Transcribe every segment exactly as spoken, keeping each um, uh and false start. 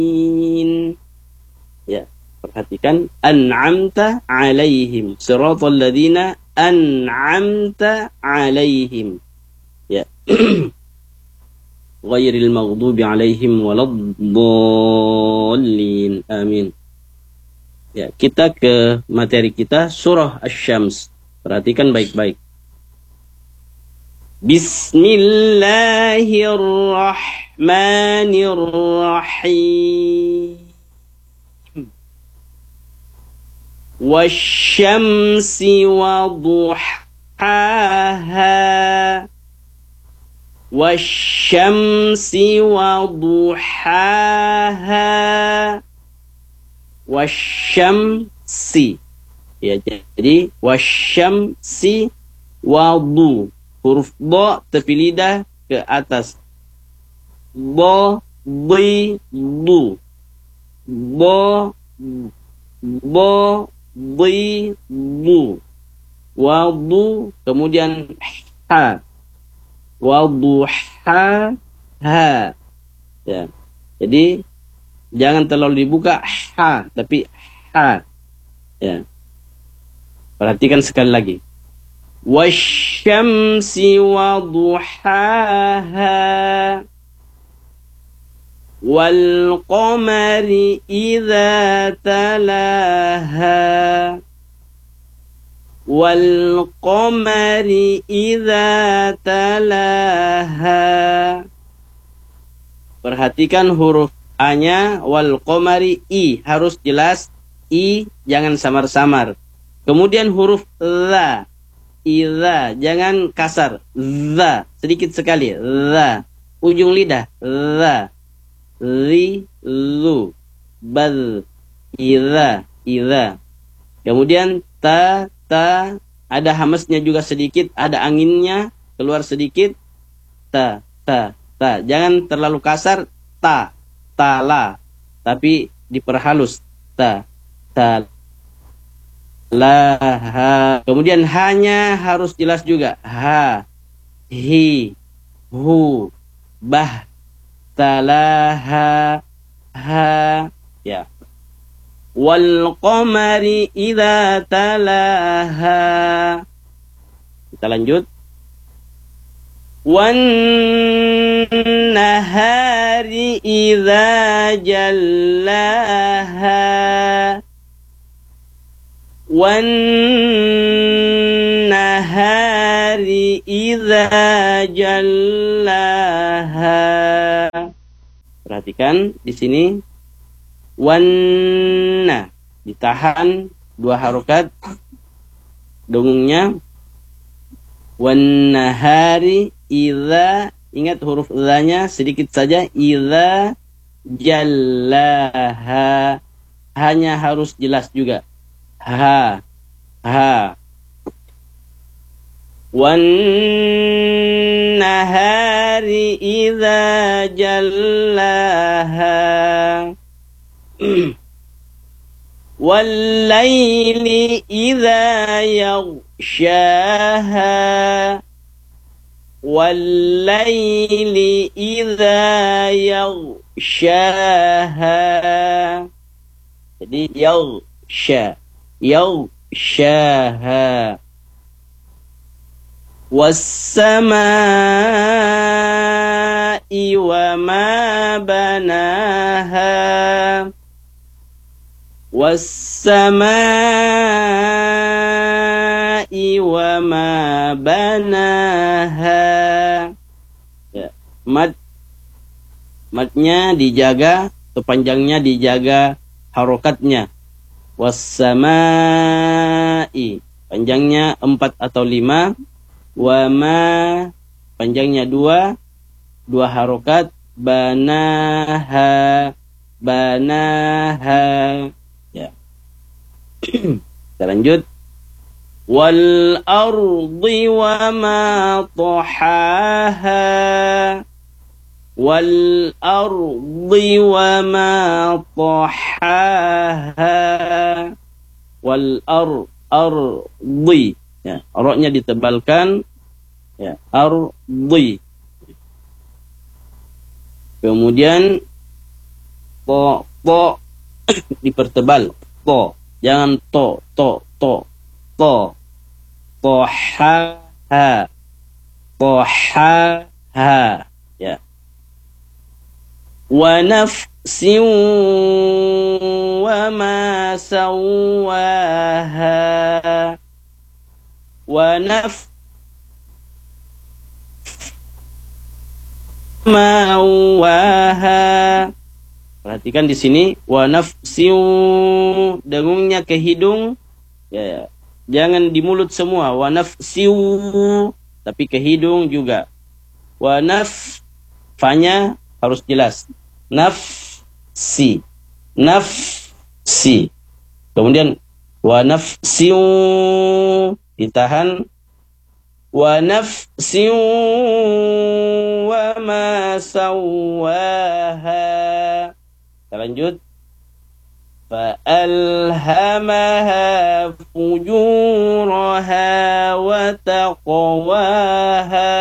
Ya, perhatikan an'amta alaihim siratal ladzina an'amta alaihim. Ya. Ghairil maghdubi alaihim waladdallin. Amin. Ya, kita ke materi kita surah Asy-Syams. Perhatikan baik-baik. Bismillahirrahmanirrahim. Wasyamsi waduhaha. Wasyamsi waduhaha. Wasyamsi. Ya, jadi wasyamsi wadu. Huruf do tepi lidah ke atas. Bo, bi, du. Bo, bo, bi, du. Wadu, kemudian ha. Waduha, ha. Ya. Jadi jangan terlalu dibuka ha, tapi ha. Ya. Perhatikan sekali lagi. Wasyamsi waduhaha. Wal qamari idza talaha. Wal qamari idza talaha. Perhatikan huruf A-nya, wal qamari i harus jelas, i jangan samar-samar. Kemudian huruf za, idza jangan kasar, za sedikit sekali, za ujung lidah, za ri lu bal idza idza. Kemudian ta ta ada hamasnya juga sedikit, ada anginnya keluar sedikit, ta ta ta jangan terlalu kasar, ta tala tapi diperhalus, ta ta la ha. Kemudian hanya harus jelas juga, ha hi hu bah talaha ha. Ya. Wal qamari idza talaha. Kita lanjut. Wan nahari idza jallaha. Wan nahari idza jallaha. Perhatikan di sini wanna ditahan dua harokat dongungnya. Wan nahari idza, ingat huruf za-nya sedikit saja, idza jallaha hanya harus jelas juga, ha ha. Wan nahari idza jallaha. Wal laili idza yaghshaha. Wal laili idza yaghshaha. Jadi yaghsha, yaghshaha. Was-samaa'i wa ma banaha. Was-samaa'i wa ma banaha. Ya, mad madnya dijaga, kepanjangnya dijaga, harokatnya. Was-samaa'i panjangnya empat atau lima. Wa ma panjangnya dua, dua harokat. Banaha, banaha. Ya. Kita lanjut. Wal ardi wa ma tahaha. Wal ardi wa ma tahaha. Wal ar ardi. Ya, roknya ditebalkan, ya, ardi. Kemudian To, to dipertebal. To, jangan to, to, to, to. Toha, ha. Toha, ha. Ya. Wa nafsin wa ma sawaha. Wa naf ma waha. Perhatikan di sini wa nafsin, dengungnya ke hidung. Ya, ya. Jangan di mulut semua. Wa nafsin, tapi ke hidung juga. Wa naf, fanya harus jelas. Nafsi, nafsi. Kemudian wa nafsin ditahan. Wa nafsin wa ma sawaha. Kita lanjut. Fa'alhamaha fujuraha wa taqwaha.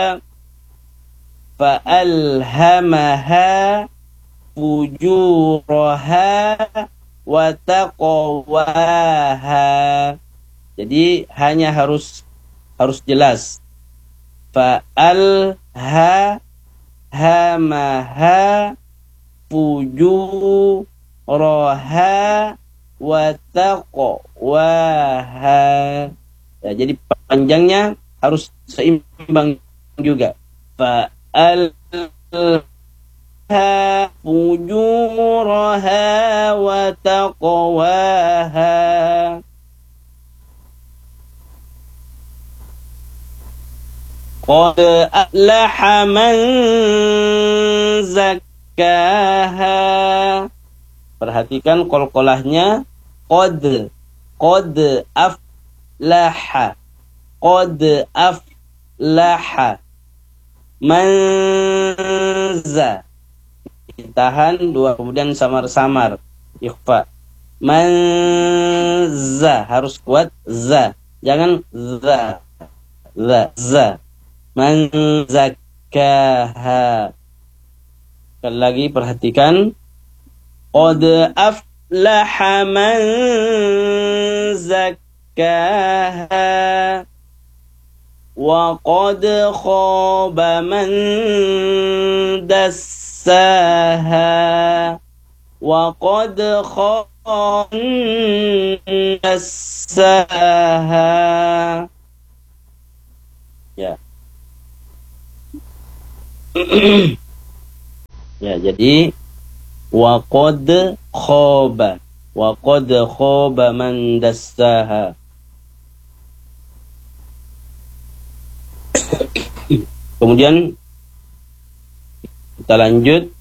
Fa'alhamaha fujuraha wa taqwaha. Jadi hanya harus harus jelas. Fa'alhamaha fujuraha wa taqwaha. Ya, jadi panjangnya harus seimbang juga. Fa'alhamaha fujuraha wa taqwaha. Qad aflaha man zakkaha. Perhatikan qalqalahnya. Qad, qad aflaha, qad aflaha. Man za, ditahan dua, kemudian samar-samar ikhfa. Man za, harus kuat za, jangan za, za, za. Man zakkaha. Sekali lagi perhatikan. Qad aflaha man zakkaha wa qad khaba man dassaha wa qad khaba man dassaha. Ya. Ya, jadi wa qad khaba, wa qad khaba man dassaha. Kemudian kita lanjut.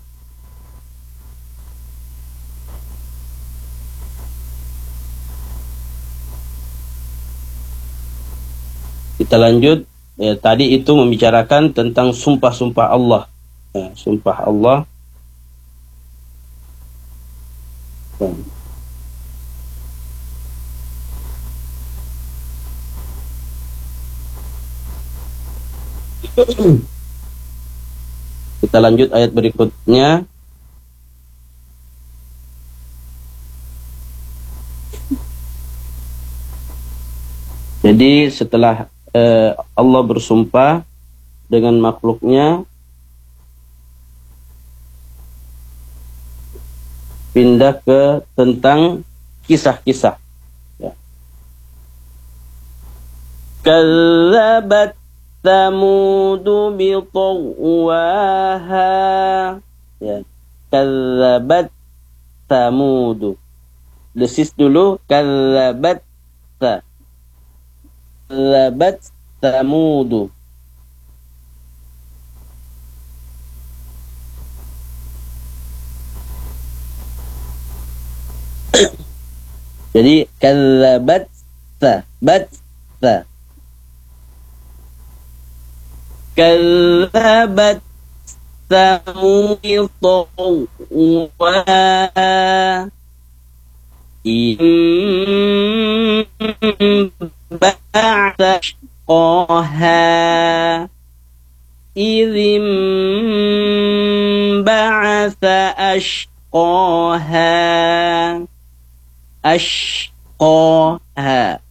Kita lanjut. Ya, tadi itu membicarakan tentang sumpah-sumpah Allah. Ya, sumpah Allah. Ya. Kita lanjut ayat berikutnya. Jadi setelah eh, Allah bersumpah dengan makhluknya, pindah ke tentang kisah-kisah. Ya. Kadzabat Tsamudu bi tawwaha. Ya. Kadzabat Tsamudu. Desis dulu. Kadzabat ta. Kadzabat Tsamudu. Jadi kadzabat ta, bat ta. Kadzabat Tsamudu tawwaha. Im ba'atha ashqaha. Idzim ba'atha ashqaha. ashqaha ashqaha